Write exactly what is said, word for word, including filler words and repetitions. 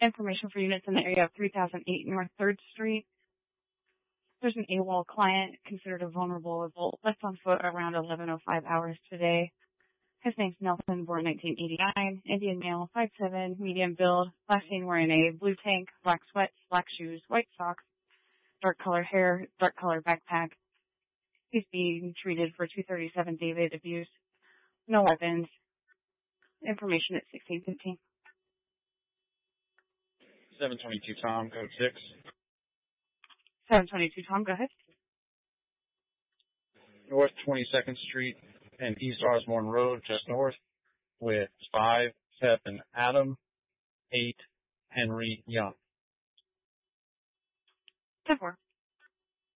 Information for units in the area of three thousand eight North third Street. There's an AWOL client considered a vulnerable adult left on foot around eleven oh five hours today. His name's Nelson, born nineteen eighty-nine, Indian male, five seven, medium build, last seen wearing a blue tank, black sweats, black shoes, white socks, dark color hair, dark color backpack. He's being treated for two thirty-seven David abuse. No weapons. Information at sixteen fifteen. seven twenty-two Tom, code six. seven twenty-two Tom, go ahead. North twenty-second Street and East Osborne Road, just north, with five, seven, Adam, eight, Henry Young. ten four.